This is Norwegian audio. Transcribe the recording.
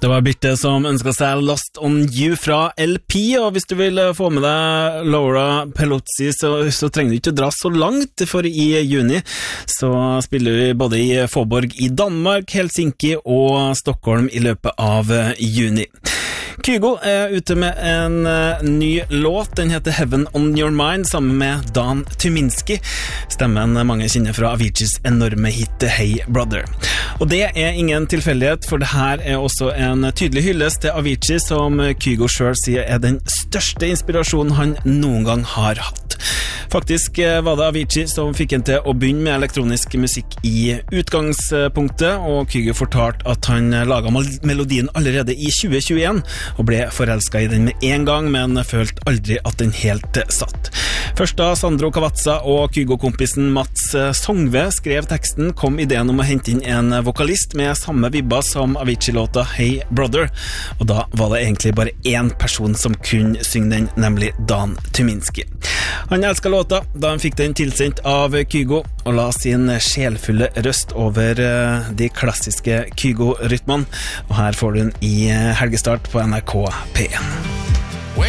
Det var Birte som ønsket seg Lost on You fra LP, og hvis du vil få med deg Laura Peluzzi, så trenger du ikke dra så langt, for i juni så spiller vi både i Fåborg i Danmark, Helsinki og Stockholm i løpet av juni. Kygo ute med en ny låt, den heter Heaven on Your Mind, sammen med Dan Tyminski, stemmen mange kjenner fra Aviciis enorme hit Hey Brother. Og det ingen tilfeldighet, for det her også en tydelig hyllest til Avicii, som Kygo selv sier den største inspirasjonen han noen gang har hatt. Faktisk var det Avicii som fikk en til å begynne med elektronisk musikk i utgangspunktet, og Kygo fortalte at han laget melodien allerede i 2021, og ble forelsket i den med en gang, men følte aldri at den helt satt. Først da Sandro Cavazza og Kygo-kompisen Mats Songve skrev teksten, kom ideen om å hente inn en vokalist med samme vibba som Avicii-låta Hey Brother, og da var det egentlig bare én person som kunne synge den, nemlig Dan Tyminski. Han elsket låta da han fikk den tilsendt av Kygo, og la sin sjelfulle røst over de klassiske Kygo-rytmene, og her får du den i helgestart på NRK P1.